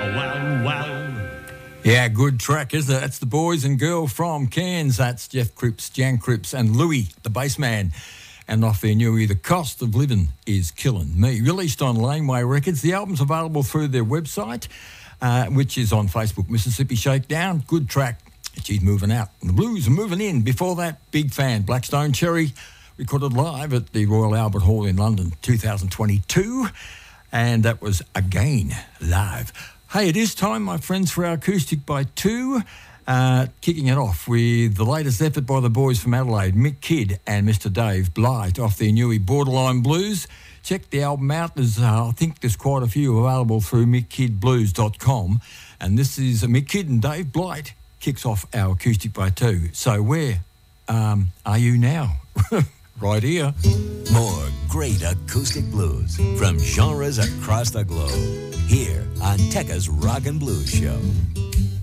wow, wow. Yeah, good track, isn't it? That's the boys and girl from Cairns. That's Jeff Cripps, Jan Cripps and Louis, the bass man. And off their newie, The Cost of Living is Killing Me. Released on Laneway Records. The album's available through their website, which is on Facebook, Mississippi Shakedown. Good track. She's moving out. And the blues are moving in. Before that, big fan, Blackstone Cherry, recorded live at the Royal Albert Hall in London, 2022. And that was Again live. Hey, it is time, my friends, for our Acoustic by Two. Kicking it off with the latest effort by the boys from Adelaide, Mick Kidd and Mr. Dave Blight, off their newie Borderline Blues. Check the album out. I think there's quite a few available through mickkidblues.com. And this is Mick Kidd and Dave Blight kicks off our Acoustic by Two. So where are you now? Right here. More great acoustic blues from genres across the globe. Here on Tekka's Rock and Blues Show.